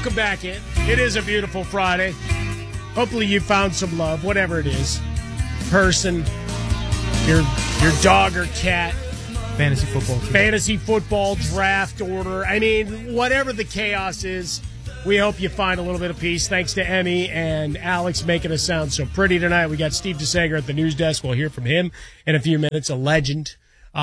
welcome back in. It is a beautiful Friday. Hopefully you found some love, whatever it is. Person, your dog or cat. Fantasy football, draft order. I mean, whatever the chaos is, we hope you find a little bit of peace. Thanks to Emmy and Alex making us sound so pretty tonight. We got Steve DeSager at the news desk. We'll hear from him in a few minutes, a legend,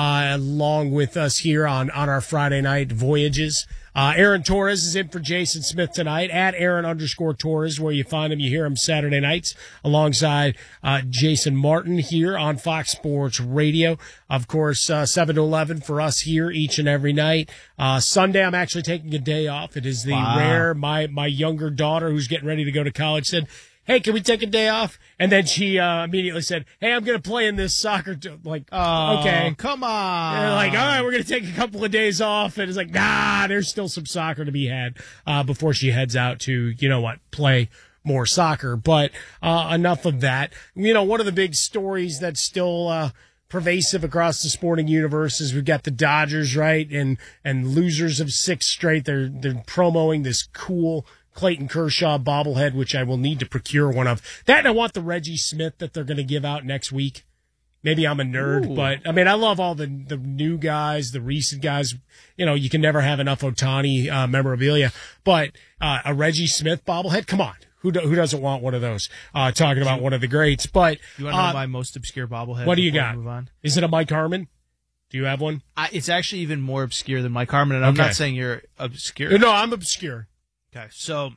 along with us here on our Friday night voyages. Aaron Torres is in for Jason Smith tonight at Aaron_Torres, where you find him. You hear him Saturday nights alongside Jason Martin here on Fox Sports Radio. Of course, 7 to 11 for us here each and every night. Sunday, I'm actually taking a day off. It is the rare, my younger daughter who's getting ready to go to college said, hey, can we take a day off? And then she immediately said, hey, I'm going to play in this soccer. Okay. Come on. And all right, we're going to take a couple of days off. And it's like, nah, there's still some soccer to be had before she heads out to, play more soccer. But enough of that. One of the big stories that's still pervasive across the sporting universe is we've got the Dodgers, right? And losers of 6 straight. They're promoting this cool Clayton Kershaw bobblehead, which I will need to procure one of. That, and I want the Reggie Smith that they're going to give out next week. Maybe I'm a nerd, but I mean, I love all the new guys, the recent guys. You can never have enough Ohtani memorabilia, but a Reggie Smith bobblehead, come on. Who doesn't want one of those? Talking about one of the greats. But you want to know my most obscure bobblehead? What do you got? Is it a Mike Harmon? Do you have one? It's actually even more obscure than Mike Harmon, and I'm not saying you're obscure. No, I'm obscure. Okay, so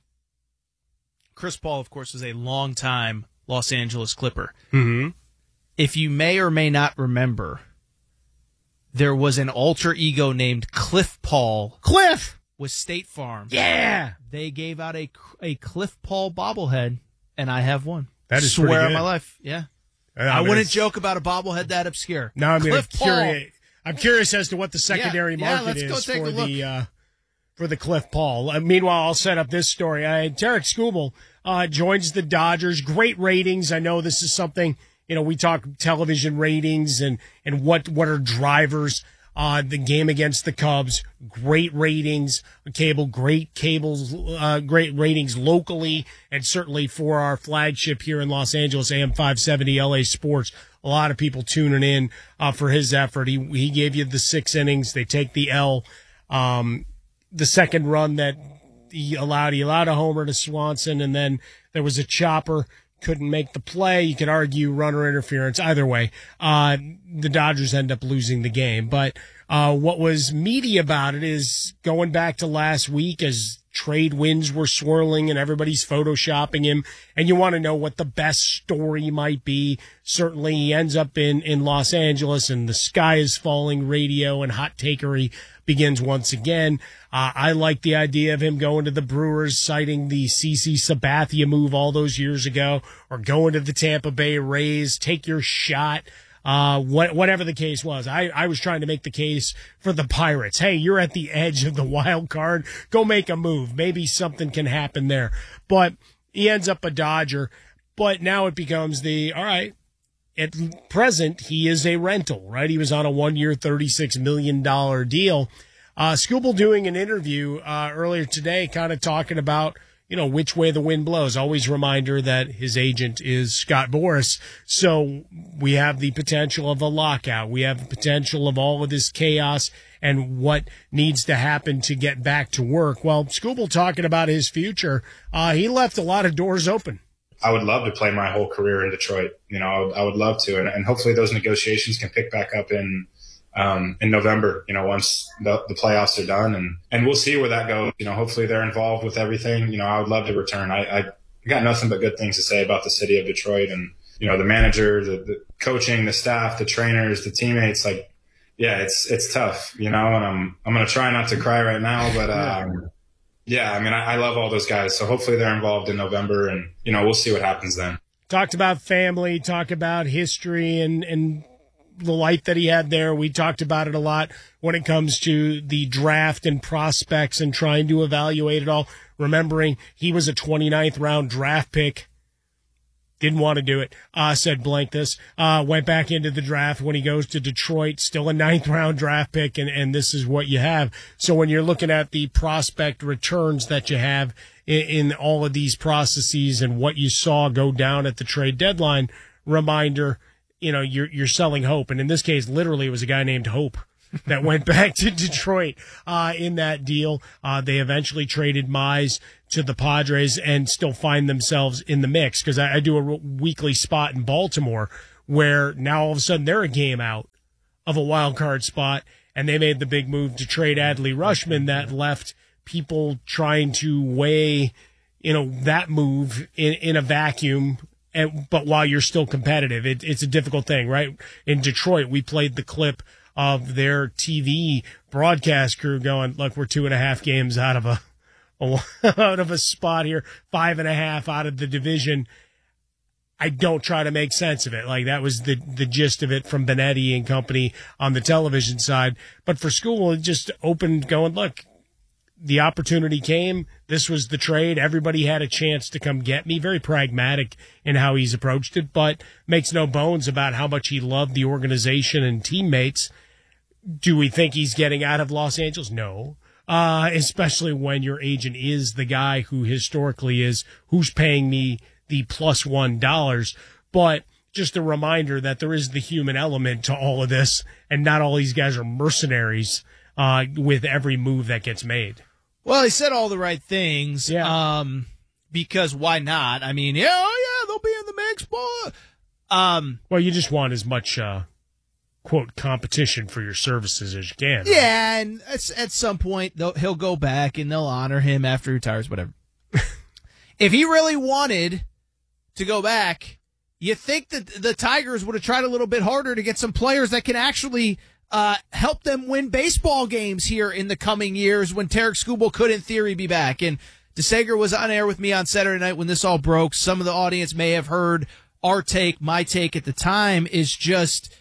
Chris Paul, of course, is a longtime Los Angeles Clipper. Mm-hmm. If you may or may not remember, there was an alter ego named Cliff Paul. Cliff! With State Farm. Yeah! They gave out a Cliff Paul bobblehead, and I have one. That is swear pretty on good. my life. Yeah. I wouldn't joke about a bobblehead that obscure. Now I'm Cliff curious as to what the secondary market is for the Cliff Paul. Meanwhile, I'll set up this story. Tarek Skubal joins the Dodgers. Great ratings. I know this is something, we talk television ratings and what are drivers. The game against the Cubs, great ratings, great ratings locally, and certainly for our flagship here in Los Angeles, AM 570 LA Sports. A lot of people tuning in for his effort. He gave you the 6 innings. They take the L. The second run that he allowed a homer to Swanson, and then there was a chopper, couldn't make the play. You could argue runner interference. Either way, the Dodgers end up losing the game. But what was meaty about it is going back to last week as trade winds were swirling and everybody's photoshopping him, and you want to know what the best story might be. Certainly he ends up in Los Angeles, and the sky is falling radio and hot takery begins once again. I like the idea of him going to the Brewers, citing the CC Sabathia move all those years ago, or going to the Tampa Bay Rays, take your shot. Whatever the case was, I was trying to make the case for the Pirates. Hey, you're at the edge of the wild card. Go make a move. Maybe something can happen there. But he ends up a Dodger. But now it becomes all right, at present, he is a rental, right? He was on a 1-year, $36 million deal. Skubal doing an interview earlier today, kind of talking about, which way the wind blows. Always reminder that his agent is Scott Boras. So we have the potential of a lockout. We have the potential of all of this chaos and what needs to happen to get back to work. Well, Skubal talking about his future, he left a lot of doors open. I would love to play my whole career in Detroit. I would love to. And hopefully those negotiations can pick back up in November, once the playoffs are done, and we'll see where that goes. Hopefully they're involved with everything. I would love to return. I got nothing but good things to say about the city of Detroit, and, the manager, the coaching, the staff, the trainers, the teammates. It's tough, and I'm going to try not to cry right now, but, I love all those guys. So hopefully they're involved in November, and, we'll see what happens then. Talked about family, talk about history and the life that he had there. We talked about it a lot when it comes to the draft and prospects and trying to evaluate it all. Remembering he was a 29th round draft pick Didn't want to do it. Said blank this. Went back into the draft when he goes to Detroit, still a 9th-round draft pick, and this is what you have. So when you're looking at the prospect returns that you have in all of these processes and what you saw go down at the trade deadline, reminder, you're selling hope. And in this case, literally, it was a guy named Hope that went back to Detroit in that deal. They eventually traded Mize to the Padres and still find themselves in the mix, because I do a weekly spot in Baltimore where now all of a sudden they're a game out of a wild card spot, and they made the big move to trade Adley Rutschman that left people trying to weigh that move in a vacuum. But while you're still competitive, it's a difficult thing, right? In Detroit, we played the clip of their TV broadcast crew going, look, we're 2.5 games out of a spot here, 5.5 out of the division. I don't try to make sense of it. Like, that was the gist of it from Benetti and company on the television side. But for School, it just opened going, look, the opportunity came. This was the trade. Everybody had a chance to come get me. Very pragmatic in how he's approached it, but makes no bones about how much he loved the organization and teammates. Do we think he's getting out of Los Angeles? No. Especially when your agent is the guy who historically is, who's paying me the +$1. But just a reminder that there is the human element to all of this, and not all these guys are mercenaries with every move that gets made. Well, he said all the right things. Yeah. Because why not? I mean, they'll be in the mix, boy. Well, you just want as much quote competition for your services as you can. Right? Yeah, and at some point he'll go back and they'll honor him after he retires, whatever. If he really wanted to go back, you think that the Tigers would have tried a little bit harder to get some players that can actually help them win baseball games here in the coming years when Tarik Skubal could, in theory, be back. And DeSager was on air with me on Saturday night when this all broke. Some of the audience may have heard our take. My take at the time is just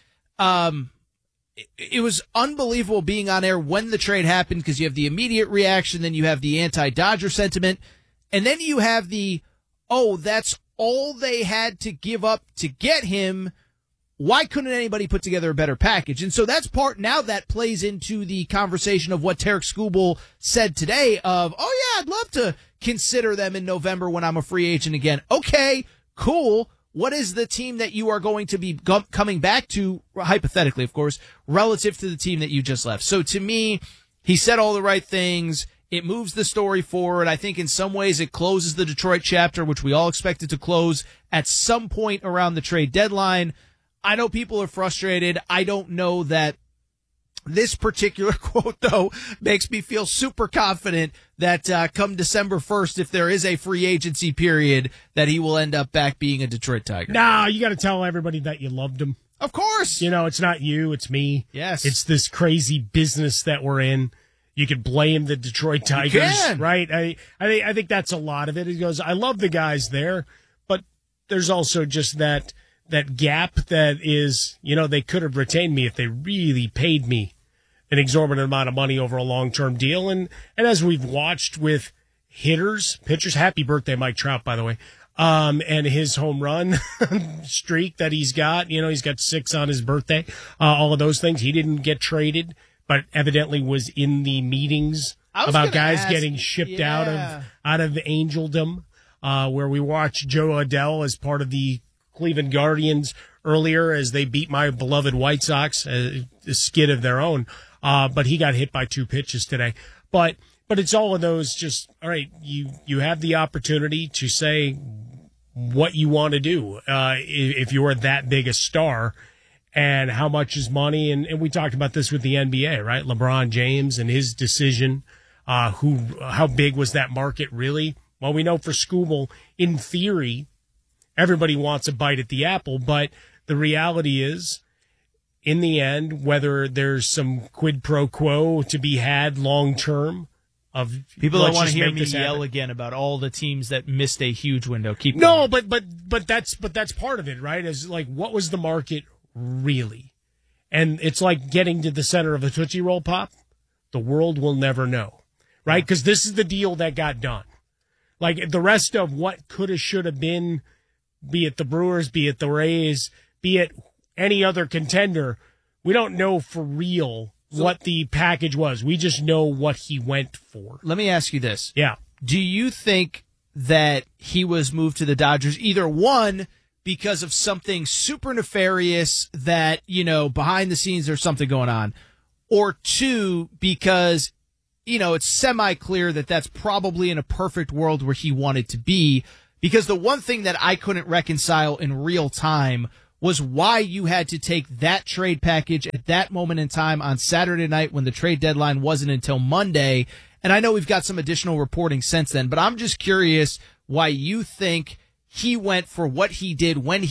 it was unbelievable being on air when the trade happened, because you have the immediate reaction, then you have the anti-Dodger sentiment, and then you have the, that's all they had to give up to get him. Why couldn't anybody put together a better package? And so that's part now that plays into the conversation of what Tarik Skubal said today of, I'd love to consider them in November when I'm a free agent again. Okay, cool. What is the team that you are going to be coming back to, hypothetically, of course, relative to the team that you just left? So to me, he said all the right things. It moves the story forward. I think in some ways it closes the Detroit chapter, which we all expected to close at some point around the trade deadline. I know people are frustrated. I don't know that this particular quote, though, makes me feel super confident that come December 1st, if there is a free agency period, that he will end up back being a Detroit Tiger. Nah, you got to tell everybody that you loved him. Of course. It's not you, it's me. Yes. It's this crazy business that we're in. You could blame the Detroit Tigers, right? I think that's a lot of it. He goes, I love the guys there, but there's also just that gap that is, they could have retained me if they really paid me an exorbitant amount of money over a long-term deal. And as we've watched with pitchers, happy birthday, Mike Trout, by the way, and his home run streak that he's got, he's got 6 on his birthday, all of those things. He didn't get traded, but evidently was in the meetings about guys getting shipped out of Angeldom, where we watched Joe Adell as part of the Cleveland Guardians earlier as they beat my beloved White Sox, a skid of their own. But he got hit by 2 pitches today. But it's all of those just, all right, you have the opportunity to say what you want to do if you're that big a star, and how much is money. And we talked about this with the NBA, right? LeBron James and his decision. How big was that market really? Well, we know for Skubal, in theory, everybody wants a bite at the apple, but the reality is, in the end, whether there's some quid pro quo to be had long term of people don't want to hear me yell again about all the teams that missed a huge window. Keep no, going. but that's part of it, right? Is like, what was the market really? And it's like getting to the center of a Tootsie Roll Pop. The world will never know, right? Because this is the deal that got done. Like the rest of what could have, should have been, be it the Brewers, be it the Rays, be it any other contender, we don't know for real what the package was. We just know what he went for. Let me ask you this. Yeah. Do you think that he was moved to the Dodgers either one, because of something super nefarious that, behind the scenes there's something going on, or two, because, it's semi-clear that that's probably in a perfect world where he wanted to be? Because the one thing that I couldn't reconcile in real time was why you had to take that trade package at that moment in time on Saturday night when the trade deadline wasn't until Monday. And I know we've got some additional reporting since then, but I'm just curious why you think he went for what he did when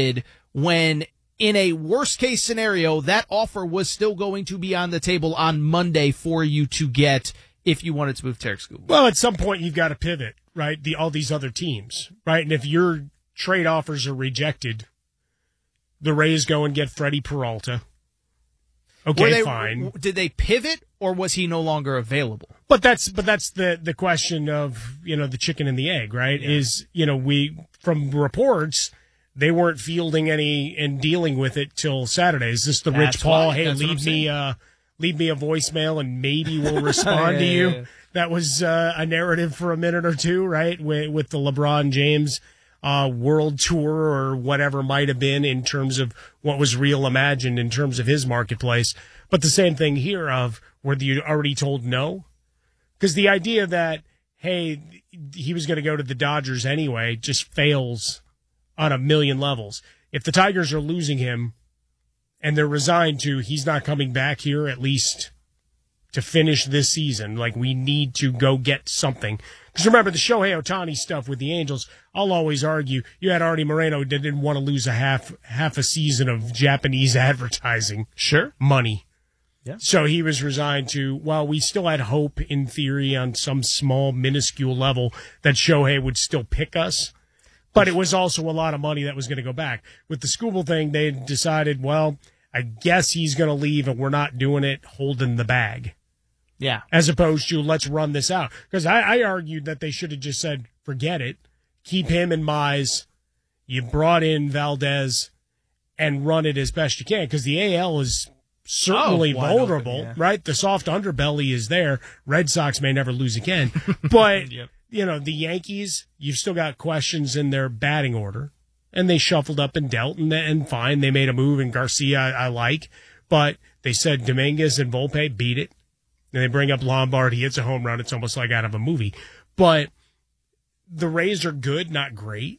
in a worst case scenario, that offer was still going to be on the table on Monday for you to get if you wanted to move Tarik Skubal. Well, at some point you've got to pivot, right? All these other teams, right? And if your trade offers are rejected, the Rays go and get Freddie Peralta. Okay, fine. Did they pivot, or was he no longer available? But that's the question of, the chicken and the egg, right? Yeah. Is, we, from reports, they weren't fielding any and dealing with it till Saturday. Is this the Rich Paul, hey, leave me a voicemail and maybe we'll respond to you? Yeah. That was a narrative for a minute or two, right? With the LeBron James world tour or whatever might have been in terms of what was real imagined in terms of his marketplace. But the same thing here of were you already told no? Because the idea that, hey, he was going to go to the Dodgers anyway just fails on a million levels. If the Tigers are losing him and they're resigned to he's not coming back here at least to finish this season, like we need to go get something. Because remember the Shohei Ohtani stuff with the Angels, I'll always argue you had Artie Moreno that didn't want to lose a half a season of Japanese advertising money. Yeah. So he was resigned to, we still had hope in theory on some small, minuscule level that Shohei would still pick us. But it was also a lot of money that was going to go back. With the Skubal thing, they decided, I guess he's going to leave and we're not doing it holding the bag. Yeah. As opposed to let's run this out. Because I argued that they should have just said, forget it. Keep him and Mize. You brought in Valdez and run it as best you can. Because the AL is certainly vulnerable, open, right? The soft underbelly is there. Red Sox may never lose again. But, yep. The Yankees, you've still got questions in their batting order. And they shuffled up and dealt, and fine. They made a move, and Garcia I like. But they said Dominguez and Volpe beat it. And they bring up Lombard. He hits a home run. It's almost like out of a movie. But the Rays are good, not great.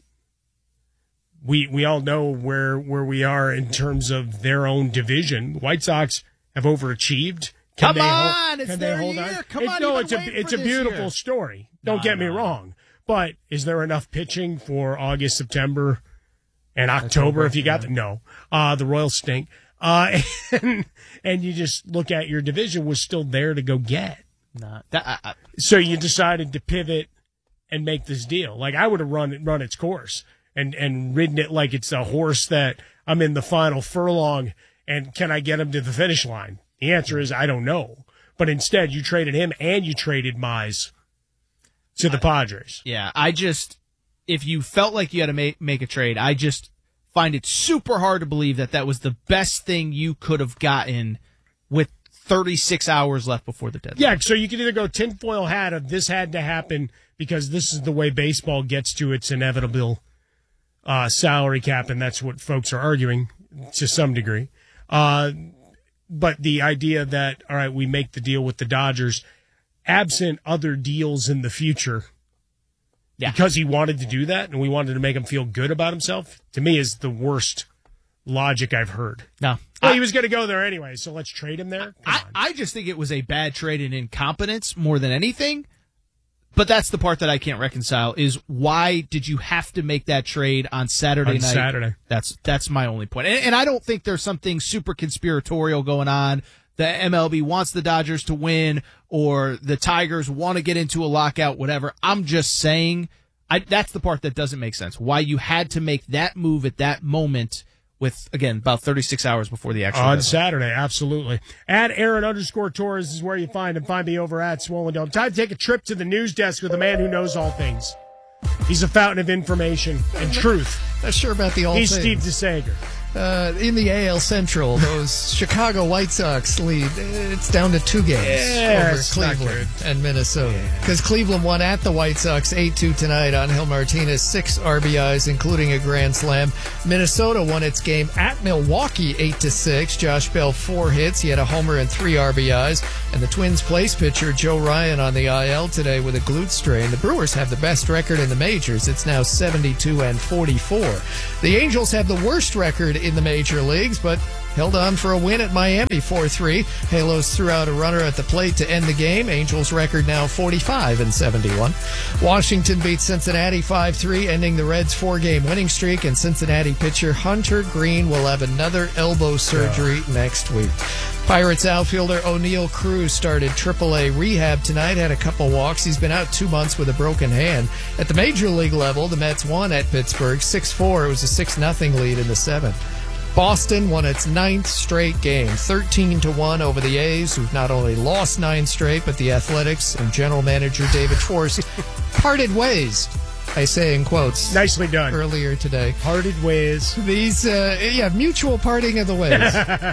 We all know where we are in terms of their own division. The White Sox have overachieved. Come on, it's their year. It's a beautiful story. Don't get me wrong. But is there enough pitching for August, September, and October if you got them? No. The Royals stink. And you just look at your division was still there to go get. So you decided to pivot and make this deal. Like I would have run its course and ridden it like it's a horse that I'm in the final furlong and can I get him to the finish line? The answer is I don't know. But instead you traded him and you traded Mize to the Padres. Yeah, if you felt like you had to make a trade, I just find it super hard to believe that was the best thing you could have gotten with 36 hours left before the deadline. Yeah, so you can either go tinfoil hat of this had to happen because this is the way baseball gets to its inevitable salary cap, and that's what folks are arguing to some degree. But the idea that, all right, we make the deal with the Dodgers, absent other deals in the future, because he wanted to do that and we wanted to make him feel good about himself, to me is the worst logic I've heard. No. Well, he was going to go there anyway, so let's trade him there? I just think it was a bad trade and incompetence more than anything. But that's the part that I can't reconcile is why did you have to make that trade on Saturday night? Saturday. That's my only point. And I don't think there's something super conspiratorial going on. The MLB wants the Dodgers to win or the Tigers want to get into a lockout, whatever. I'm just saying that's the part that doesn't make sense. Why you had to make that move at that moment with, again, about 36 hours before the actual deadline. Saturday, absolutely. At Aaron_Torres is where you find him. Find me over at Swollen Dome. Time to take a trip to the news desk with a man who knows all things. He's a fountain of information and truth. Not sure about the all He's things. Steve DeSager. In the AL Central, those Chicago White Sox lead. It's down to 2 games over Cleveland and Minnesota. Because Cleveland won at the White Sox 8-2 tonight on Angel Martinez, 6 RBIs, including a grand slam. Minnesota won its game at Milwaukee 8-6. Josh Bell 4 hits. He had a homer and 3 RBIs. And the Twins place pitcher Joe Ryan on the IL today with a glute strain. The Brewers have the best record in the majors. It's now 72-44. The Angels have the worst record in the major leagues, but held on for a win at Miami 4-3. Halos threw out a runner at the plate to end the game. Angels record now 45-71. Washington beats Cincinnati 5-3, ending the Reds' 4-game winning streak, and Cincinnati pitcher Hunter Green will have another elbow surgery next week. Pirates outfielder O'Neal Cruz started AAA rehab tonight, had a couple walks. He's been out 2 months with a broken hand. At the major league level, the Mets won at Pittsburgh 6-4. It was a 6-0 lead in the 7th. Boston won its 9th straight game, 13-1 over the A's, who've not only lost 9 straight, but the Athletics and general manager David Schwartz parted ways. I say in quotes. Nicely done. Earlier today. Parted ways. These, mutual parting of the ways.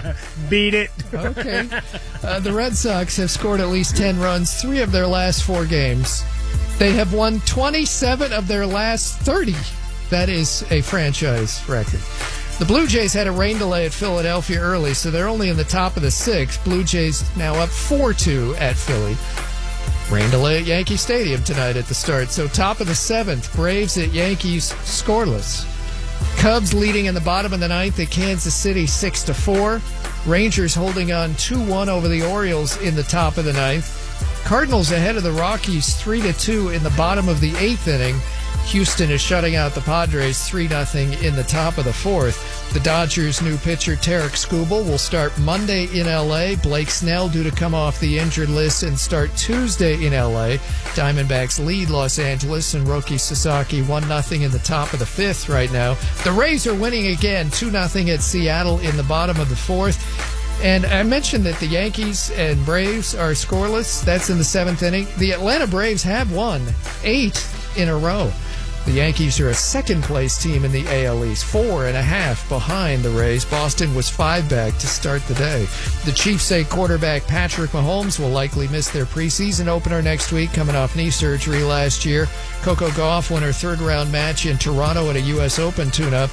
Beat it. Okay. The Red Sox have scored at least 10 runs 3 of their last 4 games. They have won 27 of their last 30. That is a franchise record. The Blue Jays had a rain delay at Philadelphia early, so they're only in the top of the 6th. Blue Jays now up 4-2 at Philly. Rain delay at Yankee Stadium tonight at the start. So top of the 7th, Braves at Yankees scoreless. Cubs leading in the bottom of the 9th at Kansas City 6-4. Rangers holding on 2-1 over the Orioles in the top of the 9th. Cardinals ahead of the Rockies 3-2 in the bottom of the 8th inning. Houston is shutting out the Padres 3-0 in the top of the 4th. The Dodgers' new pitcher Tarek Skubal will start Monday in L.A. Blake Snell due to come off the injured list and start Tuesday in L.A. Diamondbacks lead Los Angeles and Roki Sasaki 1-0 in the top of the 5th right now. The Rays are winning again 2-0 at Seattle in the bottom of the 4th. And I mentioned that the Yankees and Braves are scoreless. That's in the 7th inning. The Atlanta Braves have won 8 in a row. The Yankees are a second-place team in the AL East, 4.5 behind the Rays. Boston was 5 back to start the day. The Chiefs say quarterback Patrick Mahomes will likely miss their preseason opener next week, coming off knee surgery last year. Coco Gauff won her 3rd-round match in Toronto at a U.S. Open tune-up.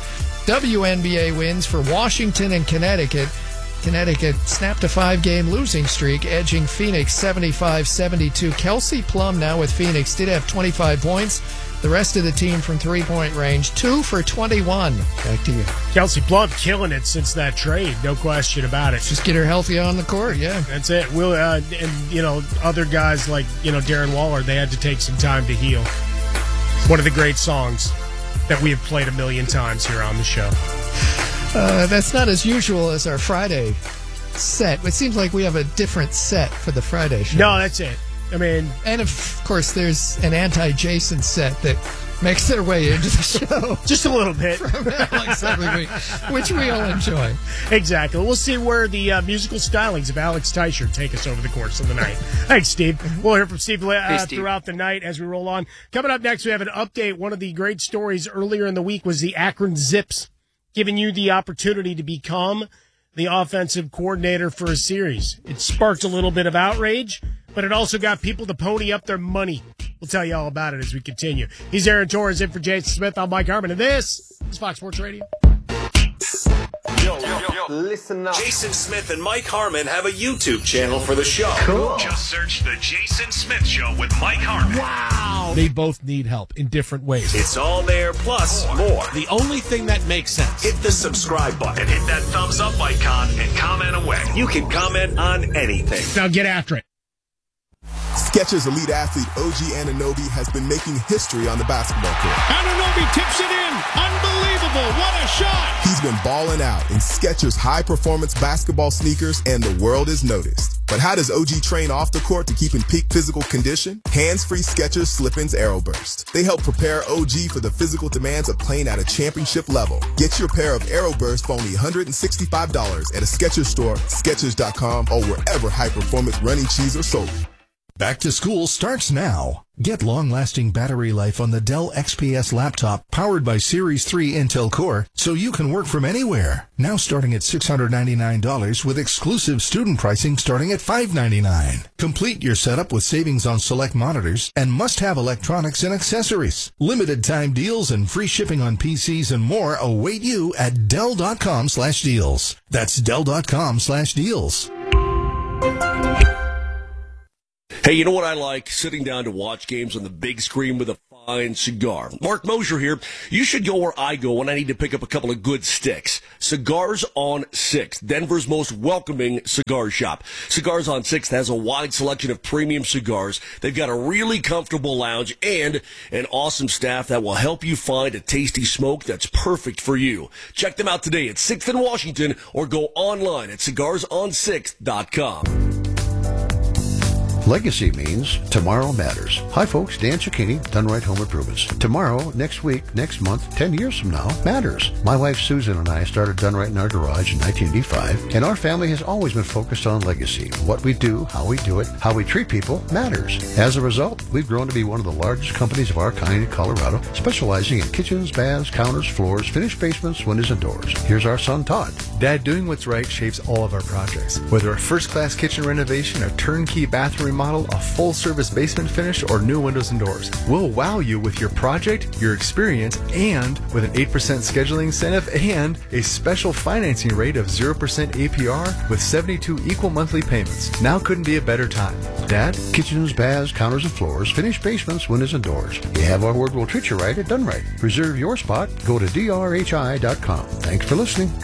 WNBA wins for Washington and Connecticut. Connecticut snapped a 5-game losing streak, edging Phoenix 75-72. Kelsey Plum, now with Phoenix, did have 25 points. The rest of the team from three-point range, 2 for 21. Back to you. Kelsey Plum killing it since that trade, no question about it. Just get her healthy on the court, yeah. That's it. We'll, and, other guys like, Darren Waller, they had to take some time to heal. One of the great songs that we have played a million times here on the show. That's not as usual as our Friday set. It seems like we have a different set for the Friday show. No, that's it. And of course, there's an anti-Jason set that makes their way into the show. Just a little bit. From Alex every week, which we all enjoy. Exactly. We'll see where the musical stylings of Alex Teicher take us over the course of the night. Thanks, Steve. We'll hear from Steve throughout the night as we roll on. Coming up next, we have an update. One of the great stories earlier in the week was the Akron Zips giving you the opportunity to become the offensive coordinator for a series. It sparked a little bit of outrage, but it also got people to pony up their money. We'll tell you all about it as we continue. He's Aaron Torres in for Jason Smith. I'm Mike Harmon, and this is Fox Sports Radio. Yo, listen up. Jason Smith and Mike Harmon have a YouTube channel for the show. Cool. Just search The Jason Smith Show with Mike Harmon. Wow. They both need help in different ways. It's all there, plus more. The only thing that makes sense. Hit the subscribe button, hit that thumbs up icon, and comment away. You can comment on anything. Now get after it. Skechers elite athlete OG Anunoby has been making history on the basketball court. Anunoby tips it in. Unbelievable. What a shot. He's been balling out in Skechers high-performance basketball sneakers, and the world has noticed. But how does OG train off the court to keep in peak physical condition? Hands-free Skechers Slip-ins Aeroburst. They help prepare OG for the physical demands of playing at a championship level. Get your pair of Aeroburst for only $165 at a Skechers store, Skechers.com, or wherever high-performance running shoes are sold. Back to school starts now. Get long-lasting battery life on the Dell XPS laptop powered by Series 3 Intel Core so you can work from anywhere. Now starting at $699 with exclusive student pricing starting at $599. Complete your setup with savings on select monitors and must-have electronics and accessories. Limited time deals and free shipping on PCs and more await you at Dell.com/deals. That's Dell.com/deals. Hey, you know what I like? Sitting down to watch games on the big screen with a fine cigar. Mark Mosier here. You should go where I go when I need to pick up a couple of good sticks. Cigars on 6th, Denver's most welcoming cigar shop. Cigars on 6th has a wide selection of premium cigars. They've got a really comfortable lounge and an awesome staff that will help you find a tasty smoke that's perfect for you. Check them out today at 6th and Washington or go online at cigarsonsixth.com. Legacy means tomorrow matters. Hi folks, Dan Cicchini, Done Right Home Improvements. Tomorrow, next week, next month, 10 years from now matters. My wife Susan and I started Done Right in our garage in 1985, and our family has always been focused on legacy. What we do, how we do it, how we treat people matters. As a result, we've grown to be one of the largest companies of our kind in Colorado, specializing in kitchens, baths, counters, floors, finished basements, windows, and doors. Here's our son Todd. Dad, doing what's right shapes all of our projects. Whether a first-class kitchen renovation, a turnkey bathroom remodel, a full-service basement finish, or new windows and doors. We'll wow you with your project, your experience, and with an 8% scheduling incentive and a special financing rate of 0% APR with 72 equal monthly payments. Now couldn't be a better time. Dad? Kitchens, baths, counters, and floors, finished basements, windows, and doors. You have our word, we'll treat you right at Done Right. Reserve your spot. Go to drhi.com. Thanks for listening.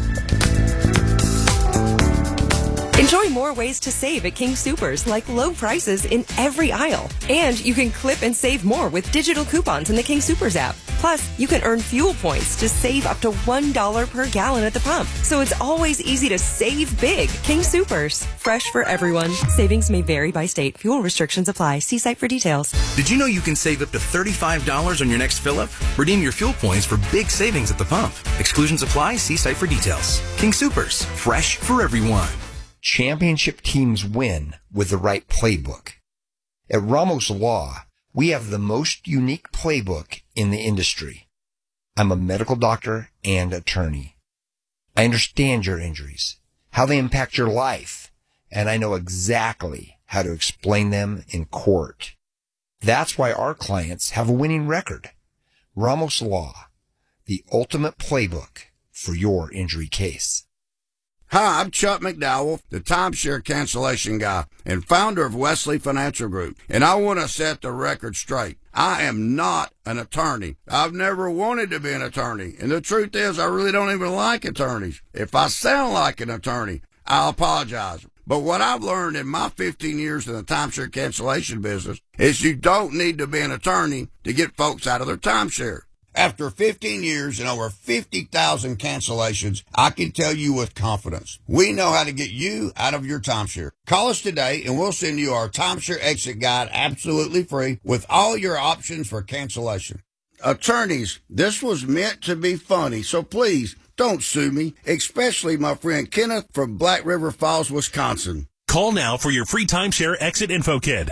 Enjoy more ways to save at King Soopers, like low prices in every aisle. And you can clip and save more with digital coupons in the King Soopers app. Plus, you can earn fuel points to save up to $1 per gallon at the pump. So it's always easy to save big. King Soopers. Fresh for everyone. Savings may vary by state. Fuel restrictions apply. See site for details. Did you know you can save up to $35 on your next fill-up? Redeem your fuel points for big savings at the pump. Exclusions apply. See site for details. King Soopers. Fresh for everyone. Championship teams win with the right playbook. At Ramos Law, we have the most unique playbook in the industry. I'm a medical doctor and attorney. I understand your injuries, how they impact your life, and I know exactly how to explain them in court. That's why our clients have a winning record. Ramos Law, the ultimate playbook for your injury case. Hi, I'm Chuck McDowell, the timeshare cancellation guy and founder of Wesley Financial Group, and I want to set the record straight. I am not an attorney. I've never wanted to be an attorney, and the truth is I really don't even like attorneys. If I sound like an attorney, I'll apologize. But what I've learned in my 15 years in the timeshare cancellation business is you don't need to be an attorney to get folks out of their timeshare. After 15 years and over 50,000 cancellations, I can tell you with confidence, we know how to get you out of your timeshare. Call us today and we'll send you our timeshare exit guide absolutely free with all your options for cancellation. Attorneys, this was meant to be funny, so please don't sue me, especially my friend Kenneth from Black River Falls, Wisconsin. Call now for your free timeshare exit info kit.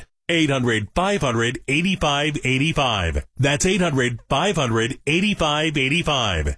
800-500-8585. That's 800-500-8585.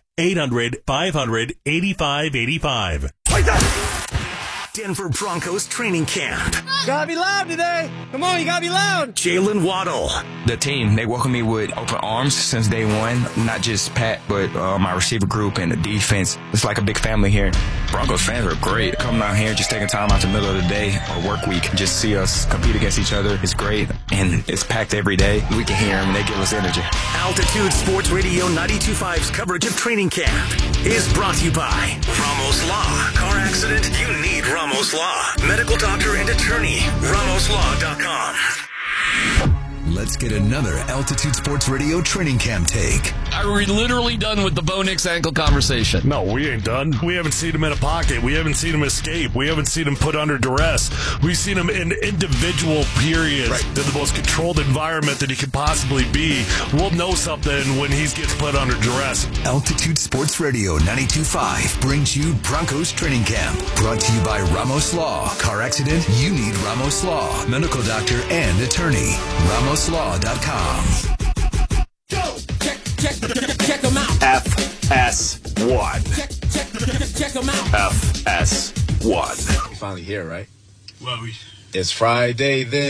800-500-8585. Denver Broncos training camp. Gotta be loud today. Come on, you gotta be loud. Jalen Waddle. The team, they welcome me with open arms since day one. Not just Pat, but my receiver group and the defense. It's like a big family here. Broncos fans are great. Coming out here, just taking time out the middle of the day or work week, just see us compete against each other. It's great, and it's packed every day. We can hear them, and they give us energy. Altitude Sports Radio 92.5's coverage of training camp is brought to you by Ramos Law. Car accident? You need Ramos Law. Medical doctor and attorney. RamosLaw.com. Let's get another Altitude Sports Radio training camp take. Are we literally done with the Bo Nix ankle conversation? No, we ain't done. We haven't seen him in a pocket. We haven't seen him escape. We haven't seen him put under duress. We've seen him in individual periods in the most controlled environment that he could possibly be. We'll know something when he gets put under duress. Altitude Sports Radio 92.5 brings you Broncos Training Camp. Brought to you by Ramos Law. Car accident? You need Ramos Law. Medical doctor and attorney. RamosLaw.com. Go! Check them out. FS1. Check them out. FS1. You're finally here, right? Well, it's Friday then.